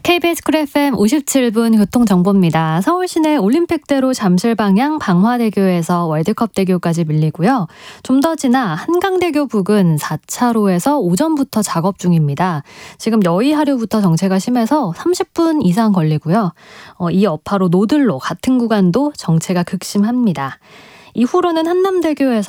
KBS 쿨 FM 57분 교통정보입니다. 서울 시내 올림픽대로 잠실 방향 방화대교에서 월드컵대교까지 밀리고요. 좀 더 지나 한강대교 부근 4차로에서 오전부터 작업 중입니다. 지금 여의하류부터 정체가 심해서 30분 이상 걸리고요. 이 여파로 노들로 같은 구간도 정체가 극심합니다. 이후로는 한남대교에서